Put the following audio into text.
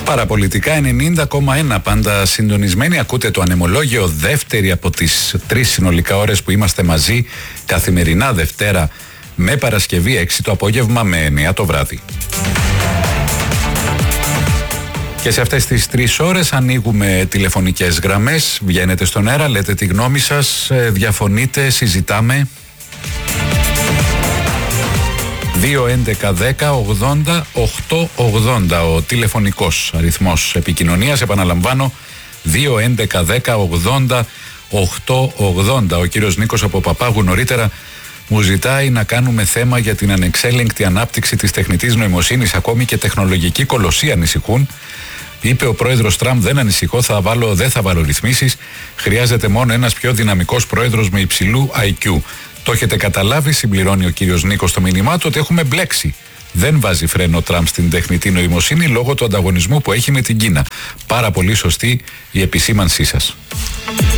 Παραπολιτικά 90,1 πάντα συντονισμένοι. Ακούτε το ανεμολόγιο, δεύτερη από τις 3 συνολικά ώρες που είμαστε μαζί καθημερινά Δευτέρα με Παρασκευή 6 το απόγευμα με 9 το βράδυ. Και σε αυτές τις 3 ώρες ανοίγουμε τηλεφωνικές γραμμές, βγαίνετε στον αέρα, λέτε τη γνώμη σας, διαφωνείτε, συζητάμε. 2-11-10-80-8-80 ο τηλεφωνικός αριθμός επικοινωνίας. Επαναλαμβάνω, 2-11-10-80-8-80. Ο κύριος Νίκος από Παπάγου νωρίτερα μου ζητάει να κάνουμε θέμα για την ανεξέλεγκτη ανάπτυξη της τεχνητής νοημοσύνης. Ακόμη και τεχνολογικοί κολοσσοί ανησυχούν. Είπε ο πρόεδρος Τραμπ: δεν ανησυχώ, δεν θα βάλω ρυθμίσεις. Χρειάζεται μόνο ένας πιο δυναμικός πρόεδρος με υψηλού IQ. Το έχετε καταλάβει, συμπληρώνει ο κύριος Νίκος στο μήνυμά του, ότι έχουμε μπλέξει. Δεν βάζει φρένο ο Τραμπ στην τεχνητή νοημοσύνη λόγω του ανταγωνισμού που έχει με την Κίνα. Πάρα πολύ σωστή η επισήμανσή σας.